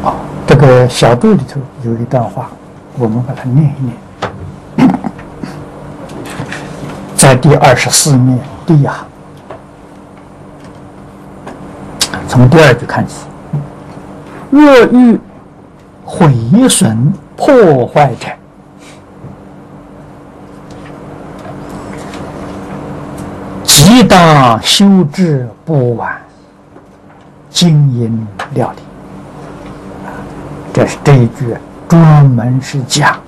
这个小度里头有一段话，我们把它念一念，在第24面第一行，从第2句看起。若欲毁损破坏者，即当修治不晚，经营料理。这一句专门是讲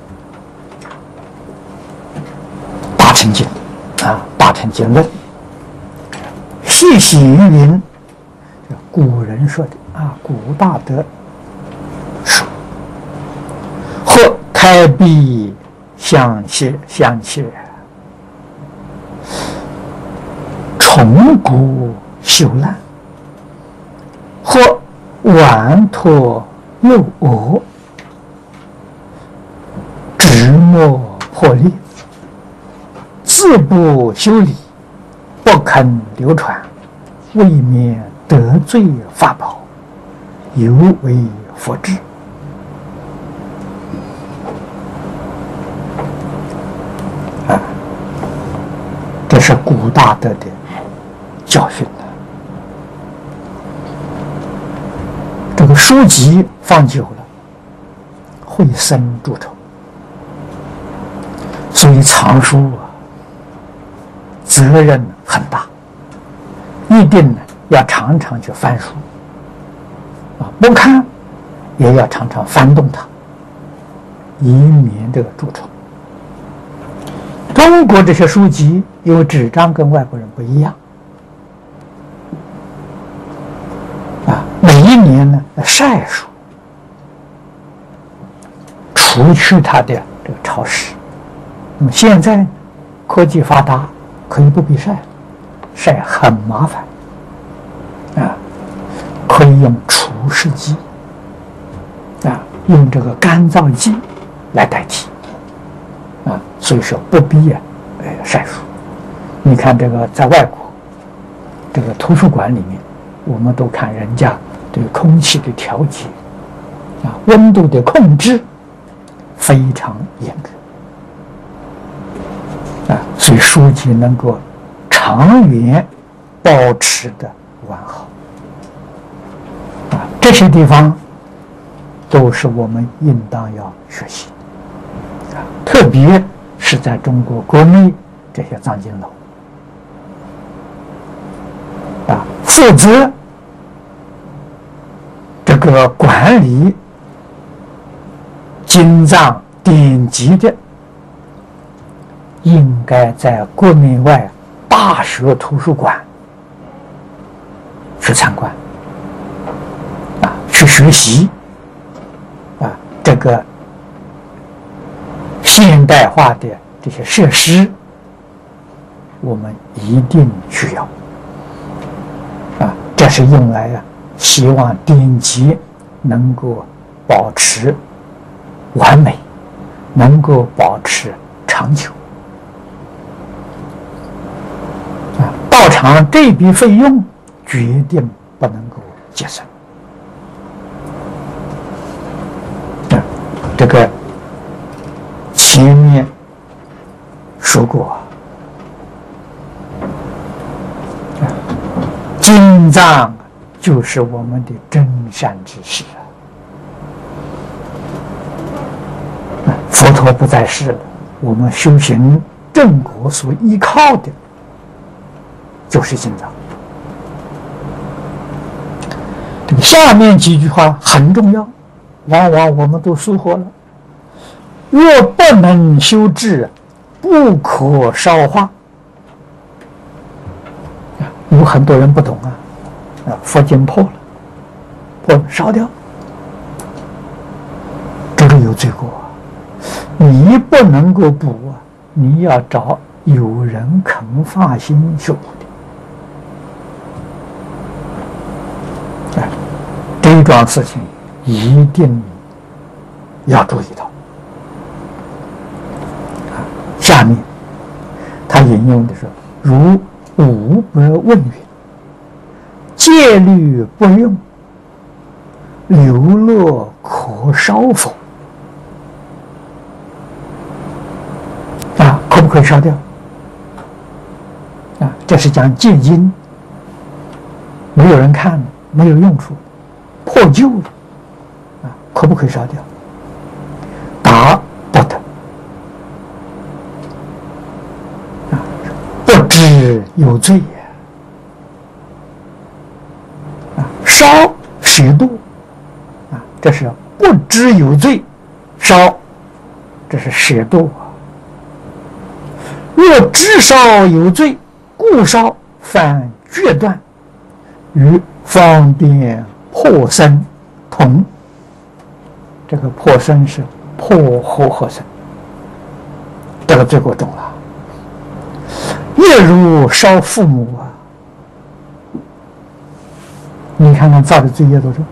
大乘经大乘经论。细细云云，古人说的古大德说，或开闭相切，重骨朽烂，或顽脱幼恶，直末破裂，自不修理，不肯流传，未免得罪法宝，犹为佛智。这是古大德的教训。这个书籍放久了会生蛀虫，所以藏书责任很大，一定要常常去翻书不看也要常常翻动它，以免这个蛀虫。中国这些书籍因为纸张跟外国人不一样每一年呢晒书，除去它的这个潮湿。那么现在科技发达，可以不必晒了，晒很麻烦可以用除湿机用这个干燥剂来代替所以说不必晒书。你看这个在外国这个图书馆里面，我们都看人家对空气的调节温度的控制非常严格所以书籍能够长远保持的完好这些地方都是我们应当要学习特别是在中国国内这些藏经楼负责这个管理经藏典籍的，应该在国内外大学图书馆去参观去学习这个现代化的这些设施，我们一定需要这是用来希望典籍能够保持完美，能够保持长久道场这笔费用决定不能够节省这个前面说过经藏就是我们的真善之事佛陀不在世了，我们修行正果所依靠的就是经藏。这个下面几句话很重要，往往我们都疏忽了。若不能修治，不可烧化。有很多人不懂佛经破了烧掉，这个有罪过你不能够补你要找有人肯发心去补的这一桩事情一定要注意到下面他引用的是如500问云，戒律不用， 流落可烧否？啊，可不可以烧掉？啊，这是讲戒经，没有人看了，没有用处，破旧了，啊，可不可以烧掉？答不得。啊，不知有罪也。啊，烧十度，啊，这是不知有罪，烧，这是十度啊。若知烧有罪，故烧，犯决断，与方便破身同。这个破身是破和合身，这个罪过重了。业如烧父母啊，你看看造的罪业多重。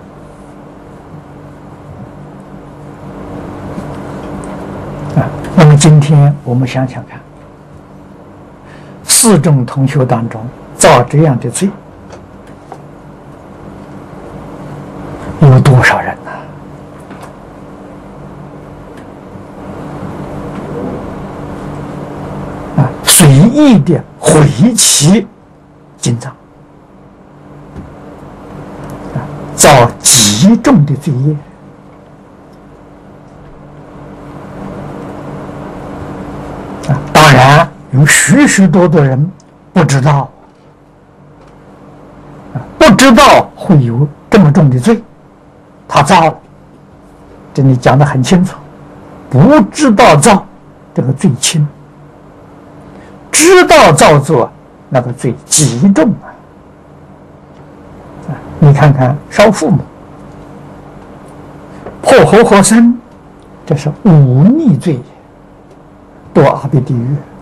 啊，那么今天我们想想看，四众同学当中造这样的罪有多少人呢？啊，随意的毁其经藏，啊，造极重的罪业。啊，当然有许许多多人不知道，不知道会有这么重的罪，他造了，这里讲得很清楚，不知道造这个罪轻，知道造作那个罪极重啊！你看看烧父母、破和合身，这是忤逆罪，堕阿鼻地狱。